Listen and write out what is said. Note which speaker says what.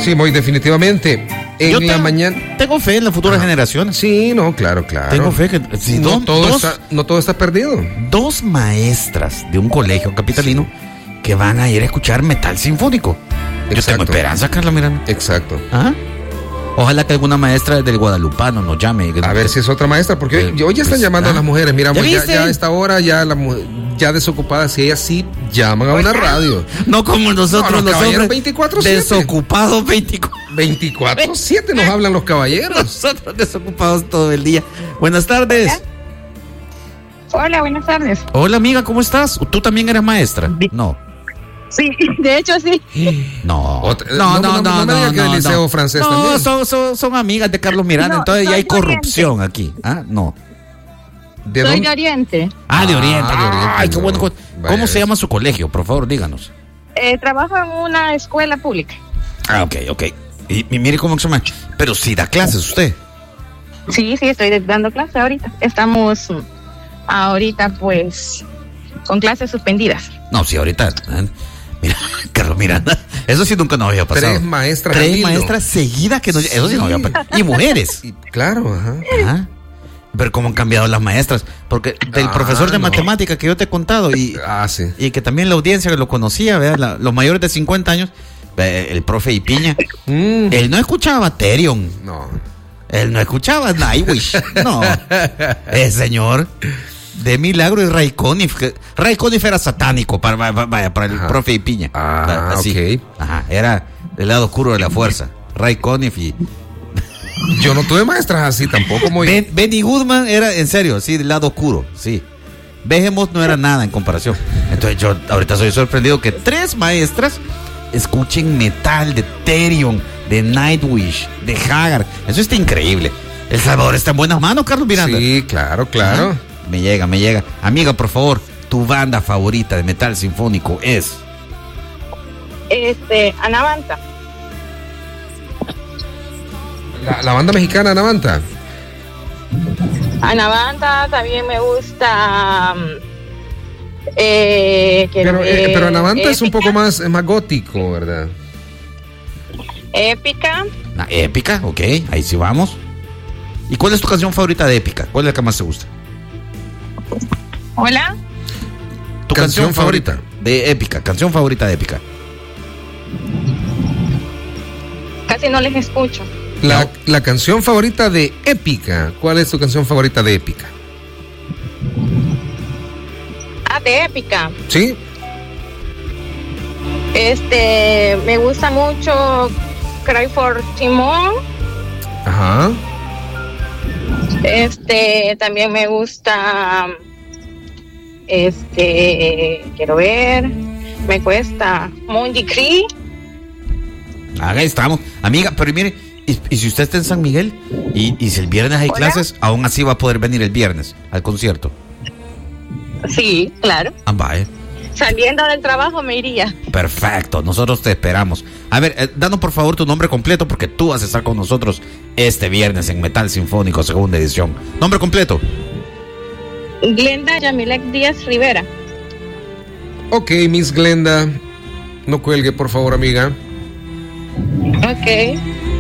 Speaker 1: Sí, muy definitivamente. En la mañana.
Speaker 2: Tengo fe en las futuras generaciones.
Speaker 1: Sí, no, claro.
Speaker 2: Tengo fe que si
Speaker 1: no todo está perdido.
Speaker 2: 2 maestras de un colegio capitalino que van a ir a escuchar metal sinfónico.
Speaker 1: Exacto.
Speaker 2: Yo tengo esperanza, Carla Miranda.
Speaker 1: Exacto.
Speaker 2: ¿Ah? Ojalá que alguna maestra del Guadalupano nos llame.
Speaker 1: A ver si es otra maestra, porque hoy ya están llamando a las mujeres. Mira, ya a esta hora, ya desocupadas, si ellas sí llaman a una radio.
Speaker 2: No como nosotros los hombres.
Speaker 1: 24/7.
Speaker 2: Desocupados
Speaker 1: 24/7 nos hablan los caballeros.
Speaker 2: Nosotros desocupados todo el día. Buenas tardes.
Speaker 3: Hola, buenas tardes.
Speaker 2: Hola, amiga, ¿cómo estás? ¿Tú también eres maestra? No.
Speaker 3: Sí, de hecho sí.
Speaker 2: No
Speaker 1: me digas que del liceo francés también.
Speaker 2: No, son amigas de Carlos Miranda, entonces ya hay corrupción aquí. Ah, no.
Speaker 3: Soy de Oriente.
Speaker 2: Ah, de Oriente. Ay, qué bueno. ¿Cómo se llama su colegio? Por favor, díganos.
Speaker 3: Trabajo en una escuela pública.
Speaker 2: Ah, ok. Y mire cómo se llama. Pero si da clases usted.
Speaker 3: Sí, estoy dando clases ahorita. Estamos ahorita pues con clases suspendidas.
Speaker 2: No, sí, ahorita. Mira, Carlos Miranda, eso sí nunca nos había pasado.
Speaker 1: 3 maestras.
Speaker 2: 3 maestras seguidas que eso sí no había pasado. Y mujeres.
Speaker 1: Claro,
Speaker 2: ajá. Pero cómo han cambiado las maestras. Porque del profesor de matemática que yo te he contado y que también la audiencia que lo conocía, ¿verdad? Los mayores de 50 años, el profe Ipiña, él no escuchaba Therion.
Speaker 1: No.
Speaker 2: Él no escuchaba Nightwish. No. Señor. De milagro y Ray Conniff. Ray Conniff era satánico para el profe Ipiña. Así.
Speaker 1: Ok.
Speaker 2: Ajá, era el lado oscuro de la fuerza. Ray Conniff y...
Speaker 1: Yo no tuve maestras así tampoco.
Speaker 2: Benny Goodman era, en serio, sí, del lado oscuro, sí. Behemoth no era nada en comparación. Entonces yo ahorita soy sorprendido que 3 maestras escuchen metal de Therion, de Nightwish, de Haggard. Eso está increíble. El Salvador está en buenas manos, Carlos Miranda.
Speaker 1: Sí, claro.
Speaker 2: Ajá. Me llega. Amiga, por favor, tu banda favorita de metal sinfónico es...
Speaker 3: Anavanta.
Speaker 1: La banda mexicana Anavanta.
Speaker 3: Anavanta también me gusta.
Speaker 1: Pero Anavanta es un poco más gótico, ¿verdad?
Speaker 3: Épica.
Speaker 2: Épica, ok, ahí sí vamos. ¿Y cuál es tu canción favorita de Épica? ¿Cuál es la que más te gusta?
Speaker 3: Hola.
Speaker 2: ¿Tu canción favorita de Épica? Canción favorita de Épica.
Speaker 3: Casi no les escucho.
Speaker 1: La canción favorita de Épica. ¿Cuál es tu canción favorita de Épica?
Speaker 3: De Épica.
Speaker 1: Sí.
Speaker 3: Me gusta mucho Cry for Timon.
Speaker 1: Ajá.
Speaker 3: También me gusta. Quiero ver. Me cuesta Mondi Cree.
Speaker 2: Ahí estamos. Amiga, pero mire, y si usted está en San Miguel y si el viernes hay clases, aún así va a poder venir el viernes al concierto.
Speaker 3: Sí, claro.
Speaker 2: Vaya.
Speaker 3: Saliendo del trabajo me iría.
Speaker 2: Perfecto, nosotros te esperamos. A ver, danos por favor tu nombre completo porque tú vas a estar con nosotros este viernes en Metal Sinfónico, segunda edición. Nombre completo.
Speaker 3: Glenda Yamilek Díaz Rivera.
Speaker 1: Ok, Miss Glenda, no cuelgue por favor, amiga.
Speaker 3: Ok.